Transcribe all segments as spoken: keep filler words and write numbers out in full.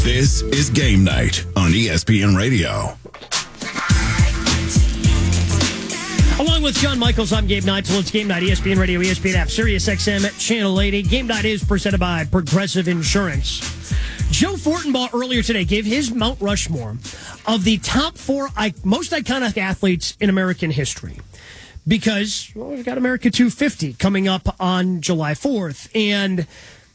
This is Game Night on E S P N Radio. Along with John Michaels, I'm Gabe Knight. So it's Game Night, E S P N Radio, E S P N app, Sirius X M, Channel eighty. Game Night is presented by Progressive Insurance. Joe Fortenbaugh earlier today gave his Mount Rushmore of the top four most iconic athletes in American history. Because, well, we've got America two fifty coming up on July fourth. And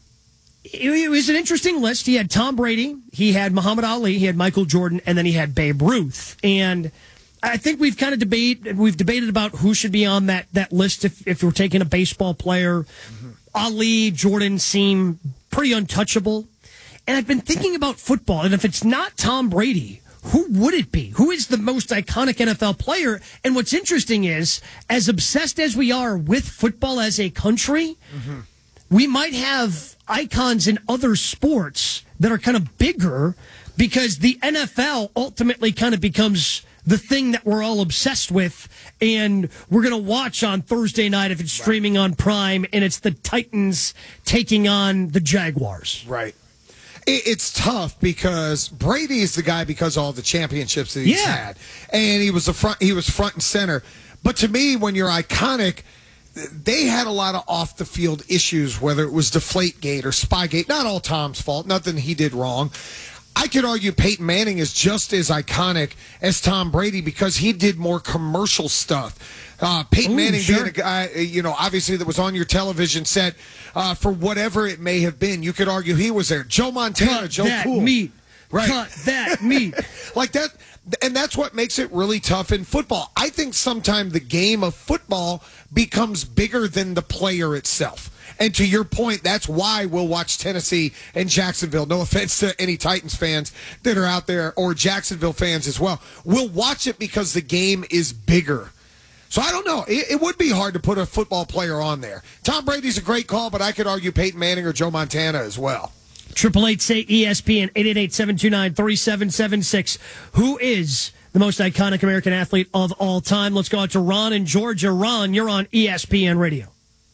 it was an interesting list. He had Tom Brady, he had Muhammad Ali, he had Michael Jordan, and then he had Babe Ruth. And I think we've kind of debate we've debated about who should be on that, that list if, if we're taking a baseball player. Mm-hmm. Ali, Jordan seem pretty untouchable. And I've been thinking about football, and if it's not Tom Brady, who would it be? Who is the most iconic N F L player? And what's interesting is, as obsessed as we are with football as a country, mm-hmm. we might have icons in other sports that are kind of bigger because the N F L ultimately kind of becomes the thing that we're all obsessed with, and we're going to watch on Thursday night if it's streaming right on Prime, and it's the Titans taking on the Jaguars. Right. It's tough because Brady is the guy because of all the championships that he's yeah. had, and he was the front. He was front and center. But to me, when you're iconic, they had a lot of off the field issues, whether it was Deflategate or Spygate. Not all Tom's fault. Nothing he did wrong. I could argue Peyton Manning is just as iconic as Tom Brady because he did more commercial stuff. Uh, Peyton Ooh, Manning sure. being a guy, you know, obviously that was on your television set uh, for whatever it may have been. You could argue he was there. Joe Montana, Cut Joe that Cool. meat. Right. Cut that meat. Like that. And that's what makes it really tough in football. I think sometimes the game of football becomes bigger than the player itself. And to your point, that's why we'll watch Tennessee and Jacksonville. No offense to any Titans fans that are out there or Jacksonville fans as well. We'll watch it because the game is bigger. So I don't know. It, it would be hard to put a football player on there. Tom Brady's a great call, but I could argue Peyton Manning or Joe Montana as well. Triple eight say E S P N eight eight eight, seven two nine, three seven seven six. Who is the most iconic American athlete of all time? Let's go out to Ron in Georgia. Ron, you're on E S P N Radio.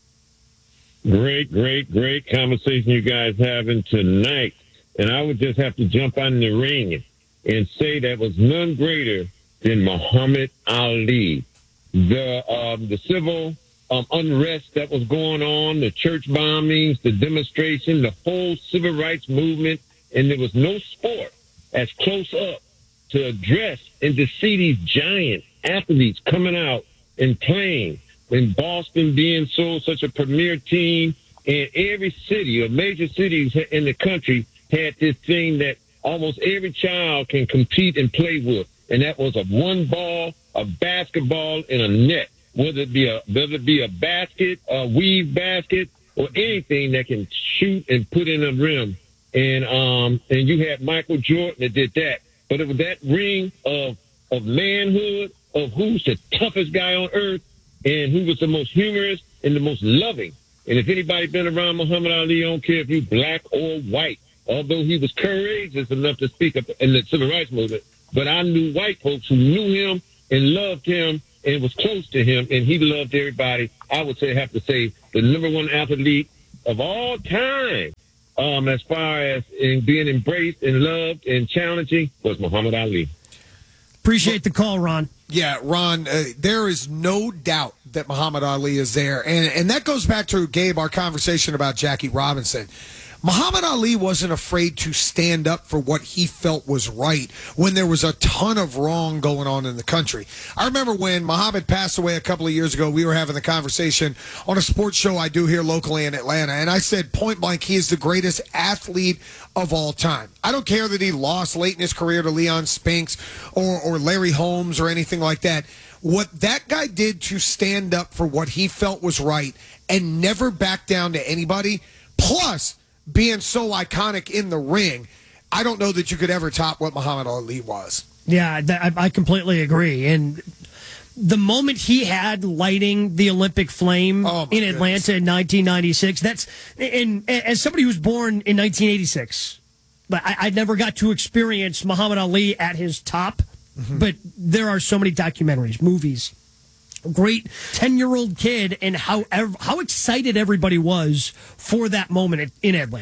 Great, great, great conversation you guys having tonight. And I would just have to jump on the ring and say that was none greater than Muhammad Ali. The um, the civil um, unrest that was going on, the church bombings, the demonstration, the whole civil rights movement, and there was no sport as close up to address and to see these giant athletes coming out and playing. In Boston being so such a premier team, and every city or major cities in the country had this thing that almost every child can compete and play with, and that was a one ball, a basketball, and a net. Whether it be a whether it be a basket, a weave basket, or anything that can shoot and put in a rim. And um and you had Michael Jordan that did that. But it was that ring of of manhood, of who's the toughest guy on earth, and who was the most humorous and the most loving. And if anybody been around Muhammad Ali, I don't care if you black or white, although he was courageous enough to speak up in the civil rights movement. But I knew white folks who knew him and loved him and was close to him, and he loved everybody. I would say, have to say, the number one athlete of all time, um, as far as in being embraced and loved and challenging, was Muhammad Ali. Appreciate the call, Ron. Yeah, Ron, uh, there is no doubt that Muhammad Ali is there. And, and that goes back to, Gabe, our conversation about Jackie Robinson. Muhammad Ali wasn't afraid to stand up for what he felt was right when there was a ton of wrong going on in the country. I remember when Muhammad passed away a couple of years ago, we were having the conversation on a sports show I do here locally in Atlanta, and I said point blank, he is the greatest athlete of all time. I don't care that he lost late in his career to Leon Spinks or, or Larry Holmes or anything like that. What that guy did to stand up for what he felt was right and never back down to anybody, plus being so iconic in the ring, I don't know that you could ever top what Muhammad Ali was. Yeah, that, I completely agree. And the moment he had lighting the Olympic flame oh in Atlanta goodness. in nineteen ninety-six, that's, and as somebody who was born in nineteen eighty-six, but I, I never got to experience Muhammad Ali at his top, mm-hmm. but there are so many documentaries, movies, great ten-year-old kid, and how how excited everybody was for that moment in Atlanta.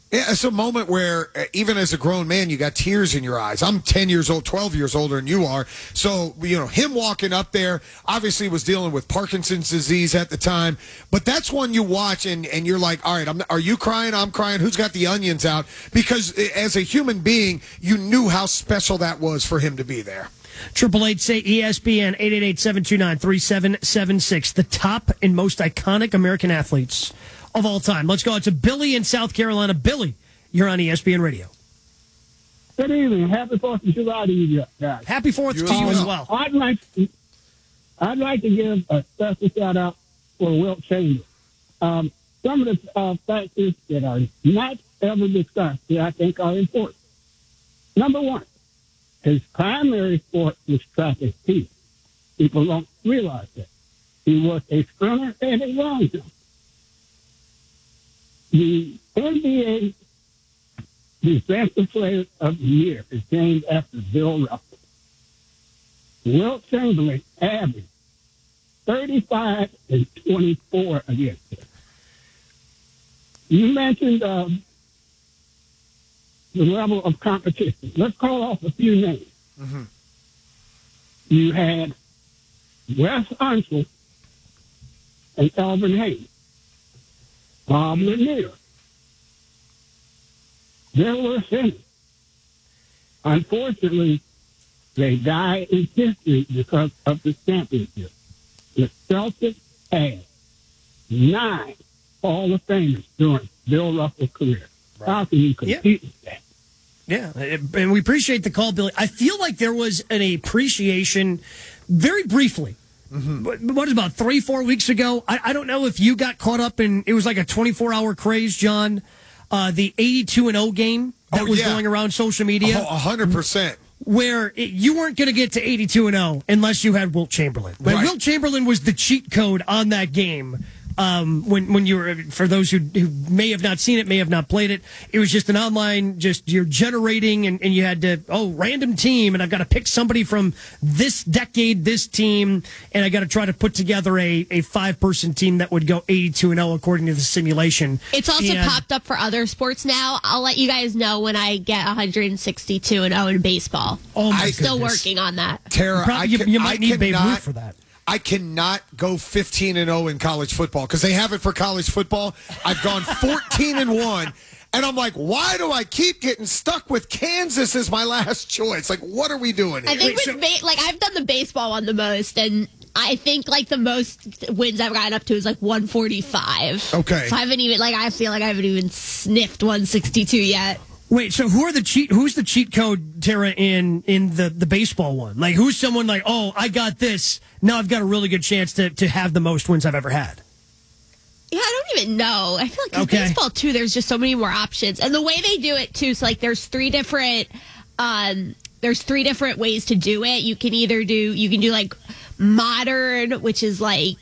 Yeah, it's a moment where uh, even as a grown man, you got tears in your eyes. I'm ten years old, twelve years older than you are. So, you know, him walking up there obviously was dealing with Parkinson's disease at the time. But that's one you watch and, and you're like, all right, I'm, are you crying? I'm crying. Who's got the onions out? Because as a human being, you knew how special that was for him to be there. Triple eight say E S P N eight eight eight, seven two nine, three seven seven six. The top and most iconic American athletes of all time. Let's go out to Billy in South Carolina. Billy, you're on E S P N Radio. Good evening. Happy Fourth of July to you guys. Happy Fourth You to as you well. as well. I'd like to, I'd like to give a special shout out for Wilt Chamberlain. Um, some of the uh, factors that are not ever discussed that I think are important. Number one, his primary sport was track and field. People don't realize that. He was a sprinter and a long jumper. The N B A Defensive Player of the Year is named after Bill Russell. Wilt Chamberlain averaged thirty-five and twenty-four against him. You mentioned uh, the level of competition. Let's call off a few names. Mm-hmm. You had Wes Unseld and Elvin Hayes. Bob Lanier. Bill Simmons. Unfortunately, they died in history because of the championship. The Celtics had nine Hall of Famers during Bill Russell's career. Right. How can you compete Yeah. with that? Yeah, and we appreciate the call, Billy. I feel like there was an appreciation very briefly. Mm-hmm. What, what, about three, four weeks ago? I, I don't know if you got caught up in, it was like a twenty-four hour craze, John, uh, the eighty-two and oh game that Oh, was yeah. going around social media. Oh, one hundred percent. Where it, you weren't going to get to eighty-two and oh unless you had Wilt Chamberlain. But Right. Wilt Chamberlain was the cheat code on that game. Um, when when you were, for those who, who may have not seen it, may have not played it, it was just an online, just you're generating and, and you had to, oh, random team, and I've got to pick somebody from this decade, this team, and I got to try to put together a, a five person team that would go eighty-two and oh according to the simulation. It's also And- popped up for other sports now. I'll let you guys know when I get one hundred sixty-two and oh in baseball. Oh, my I- Still goodness. working on that. Tara, Probably- I you, can, you might I need Babe cannot- Ruth for that. I cannot go fifteen and oh in college football because they have it for college football. I've gone fourteen and one, and I'm like, why do I keep getting stuck with Kansas as my last choice? Like, what are we doing here? I think Wait, with ba- like I've done the baseball one the most, and I think like the most wins I've gotten up to is like one forty-five. Okay. So I haven't even like I feel like I haven't even sniffed one sixty-two yet. Wait, so who are the cheat? Who's the cheat code, Tara, in in the, the baseball one? Like, who's someone like, oh, I got this. Now I've got a really good chance to, to have the most wins I've ever had. Yeah, I don't even know. I feel like 'cause Okay. baseball too. There's just so many more options, and the way they do it too. So like, there's three different. Um, there's three different ways to do it. You can either do you can do like modern, which is like,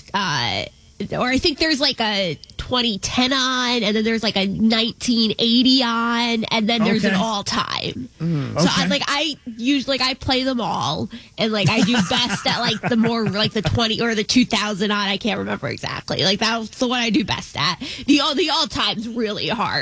uh, or I think there's like a twenty ten on, and then there's like a nineteen eighty on, and then there's Okay. an all time. Mm, So okay. I like I usually like I play them all, and like I do best at like the more like the twenty or the two thousand on. I can't remember exactly. Like that's the one I do best at. The all the all time's really hard.